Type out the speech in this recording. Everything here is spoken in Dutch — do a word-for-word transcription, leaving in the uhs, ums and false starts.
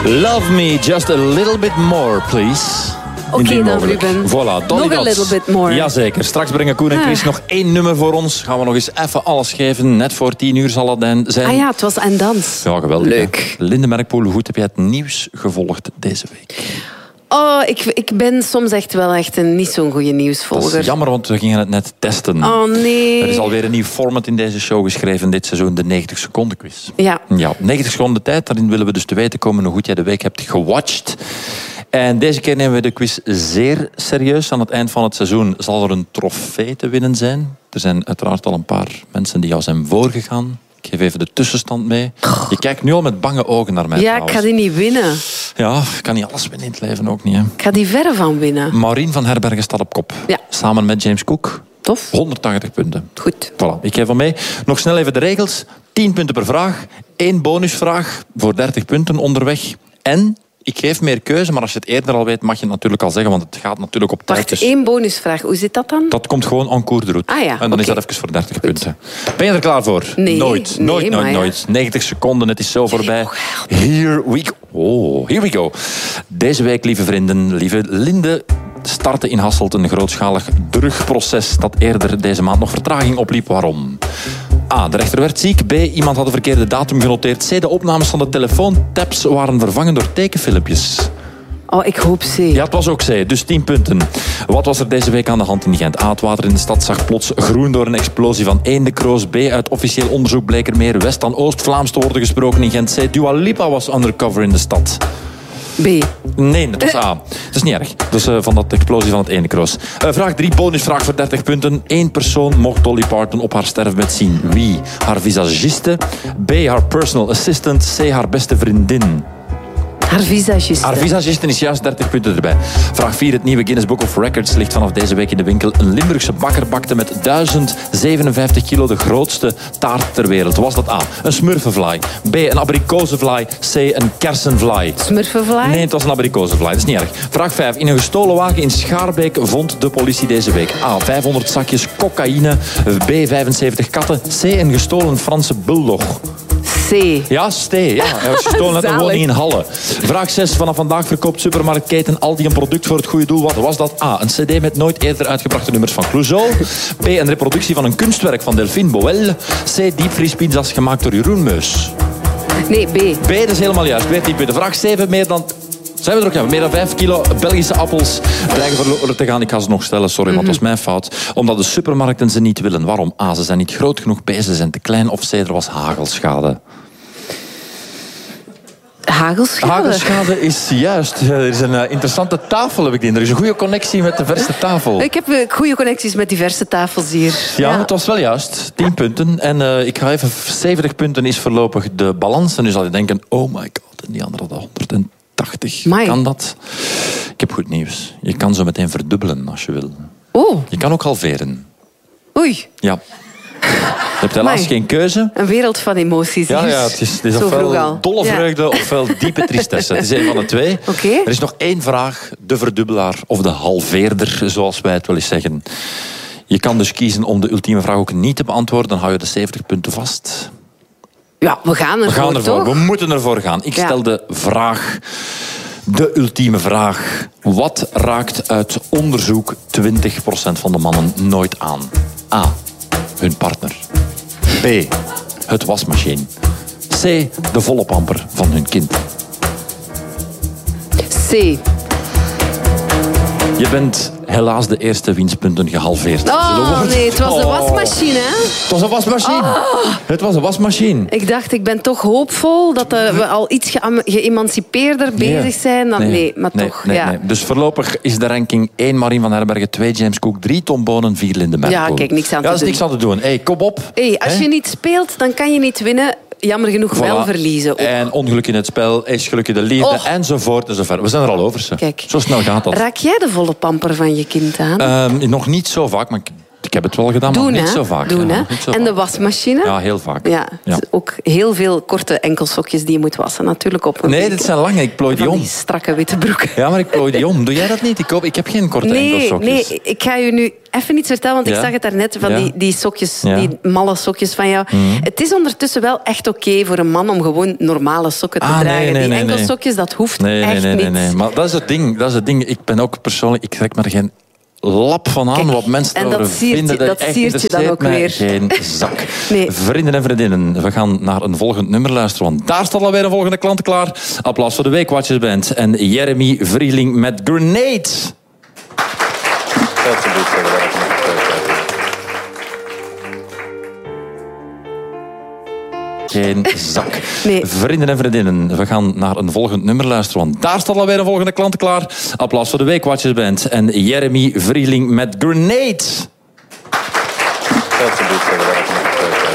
Love me just a little bit more, please. Oké okay, dan, Ruben. Voilà, nog een little bit more. Jazeker. Straks brengen Koen en Chris ah. nog één nummer voor ons. Gaan we nog eens even alles geven. Net voor tien uur zal het zijn. Ah ja, het was en dans. Ja, geweldig. Leuk. Hè? Linde Merkpoel, hoe goed heb jij het nieuws gevolgd deze week? Oh, ik, ik ben soms echt wel echt een niet zo'n goede nieuwsvolger. Dat is jammer, want we gingen het net testen. Oh nee. Er is alweer een nieuw format in deze show geschreven dit seizoen, de negentig seconden quiz. Ja. Ja, negentig seconden tijd, daarin willen we dus te weten komen hoe goed jij de week hebt gewatcht. En deze keer nemen we de quiz zeer serieus. Aan het eind van het seizoen zal er een trofee te winnen zijn. Er zijn uiteraard al een paar mensen die jou zijn voorgegaan. Ik geef even de tussenstand mee. Je kijkt nu al met bange ogen naar mij. Ja, trouwens. Ik ga die niet winnen. Ja, ik kan niet alles winnen in het leven ook niet. Hè. Ik ga die verre van winnen. Maureen van Herbergen staat op kop. Ja. Samen met James Cook. Tof. honderdtachtig punten. Goed. Voilà, ik geef al mee. Nog snel even de regels. tien punten per vraag. één bonusvraag voor dertig punten onderweg. En ik geef meer keuze, maar als je het eerder al weet, mag je het natuurlijk al zeggen, want het gaat natuurlijk op tijd. Wacht, dus één bonusvraag. Hoe zit dat dan? Dat komt gewoon en cours de route. Ah ja, en dan okay. is dat even voor dertig Goed. punten. Ben je er klaar voor? Nee. Nooit, nee, nooit, nooit, ja. nooit. negentig seconden, het is zo voorbij. Here we go. Oh, here we go. Deze week, lieve vrienden, lieve Linde, startte in Hasselt een grootschalig drugproces dat eerder deze maand nog vertraging opliep. Waarom? A. De rechter werd ziek. B. Iemand had de verkeerde datum genoteerd. C. De opnames van de telefoontaps waren vervangen door tekenfilmpjes. Oh, ik hoop C. Ja, het was ook C, dus tien punten. Wat was er deze week aan de hand in Gent? A. Het water in de stad zag plots groen door een explosie van eendekroos. B. Uit officieel onderzoek bleek er meer West dan Oost-Vlaams te worden gesproken in Gent. C. Dua Lipa was undercover in de stad. B. Nee, het was A. Dat is niet erg. Dus uh, van dat explosie van het eendekroos. Uh, vraag drie, bonusvraag voor dertig punten. Eén persoon mocht Dolly Parton op haar sterfbed zien. Wie? Haar visagiste. B. Haar personal assistant. C. Haar beste vriendin. Haar visagiste. Haar visagiste is juist dertig punten erbij. Vraag vier. Het nieuwe Guinness Book of Records ligt vanaf deze week in de winkel. Een Limburgse bakker bakte met duizend zevenenvijftig kilo de grootste taart ter wereld. Was dat A? Een smurfenvlaai. B. Een abrikozenvlaai. C. Een kersenvlaai. Smurfenvlaai? Nee, het was een abrikozenvlaai. Dat is niet erg. Vraag vijf. In een gestolen wagen in Schaarbeek vond de politie deze week A. vijfhonderd zakjes cocaïne. B. vijfenzeventig katten. C. Een gestolen Franse bulldog. C. Ja, stee. Ja. Hij was gestolen uit een woning in Halle. Vraag zes. Vanaf vandaag verkoopt supermarktketen Aldi een product voor het goede doel. Wat was dat? A. Een cd met nooit eerder uitgebrachte nummers van Clouseau. B. Een reproductie van een kunstwerk van Delphine Boel. C. Diepvriespizza's gemaakt door Jeroen Meus. Nee, B. B, dat is helemaal juist. Weer tien punten. Vraag zeven. Meer dan... Zijn we er ook? Ja, meer dan vijf kilo Belgische appels dreigen verloren te gaan. Ik ga ze nog stellen, sorry, want dat was mijn fout. Omdat de supermarkten ze niet willen. Waarom? A, ze zijn niet groot genoeg. B, ze zijn te klein. Of C, er was hagelschade. Hagelschade? Hagelschade is juist. Er is een uh, interessante tafel, heb ik in. Er is een goede connectie met de verse tafel. Ik heb uh, goede connecties met diverse tafels hier. Ja, ja. het was wel juist. tien punten. En uh, ik ga even... zeventig punten is voorlopig de balans. En nu zal je denken, oh my god. En die andere hadden honderdtachtig. Mai. Kan dat? Ik heb goed nieuws. Je kan zo meteen verdubbelen als je wil. Oh. Je kan ook halveren. Oei. Ja. Je hebt helaas geen keuze. Een wereld van emoties. Ja, ja, het is, het is Zo ofwel dolle vreugde, ja, ofwel diepe tristesse. Het is een van de twee. Okay. Er is nog één vraag. De verdubbelaar of de halveerder, zoals wij het wel eens zeggen. Je kan dus kiezen om de ultieme vraag ook niet te beantwoorden. Dan hou je de zeventig punten vast. Ja, we gaan ervoor, We gaan ervoor. toch? We moeten ervoor gaan. Ik ja. stel de vraag... De ultieme vraag. Wat raakt uit onderzoek twintig procent van de mannen nooit aan? A. Hun partner. B. Het wasmachine. C. De volle pamper van hun kind. C. Je bent helaas de eerste winstpunten gehalveerd. Oh nee, het was een wasmachine, hè? Het was een wasmachine. Oh. Het was een wasmachine. Ik dacht, ik ben toch hoopvol dat we al iets ge- geëmancipeerder nee. bezig zijn. Dan, nee, nee maar nee, toch. Nee, ja. nee. Dus voorlopig is de ranking één Maureen van Herbergen, twee James Cook, drie Tom Bonen, vier Linde Merkpoel. Ja, kijk, niks aan ja, te doen. Ja, is niks aan te doen. Hey, kom op. Hey, als He? je niet speelt, dan kan je niet winnen. Jammer genoeg voilà. wel verliezen. Ook. En ongeluk in het spel is geluk in de liefde, oh. enzovoort enzovoort. We zijn er al over. Zo, Kijk. zo snel gaat dat. Raak jij de volle pamper van je kind aan? Um, nog niet zo vaak, maar ik Ik heb het wel gedaan, Doen, maar niet hè? zo vaak. Doen, ja, hè? niet zo En vaak. de wasmachine? Ja, heel vaak. Ja, Ja. dus ook heel veel korte enkelsokjes die je moet wassen. Natuurlijk op een Nee, week. dit zijn lange. Ik plooi die Van om. die strakke witte broeken. Ja, maar ik plooi die om. Doe jij dat niet? Ik, hoop, ik heb geen korte Nee, enkelsokjes. nee, ik ga je nu even iets vertellen, want Ja? ik zag het daarnet van Ja? die, die sokjes, Ja. die malle sokjes van jou. Het is ondertussen wel echt oké voor een man om gewoon normale sokken te Ah, nee, dragen. nee, die nee, nee. enkelsokjes, dat hoeft Nee, nee, echt nee, nee, niet. nee. Maar dat is het ding. Dat is het ding. Ik ben ook persoonlijk... Ik trek me er geen lap van aan Kijk, wat mensen en dat erover siert je- vinden. dat echt siert je dan interesseert ook mij weer. geen zak. Nee. Vrienden en vriendinnen, we gaan naar een volgend nummer luisteren. Want daar staat alweer een volgende klant klaar. Applaus voor de Weekwatchers Band en Jeremy Vrieling met Grenade. Geen zak. Nee. Vrienden en vriendinnen, we gaan naar een volgend nummer luisteren. Want daar staat alweer een volgende klant klaar. Applaus voor de Weekwatchers Band en Jeremy Vrieling met Grenade.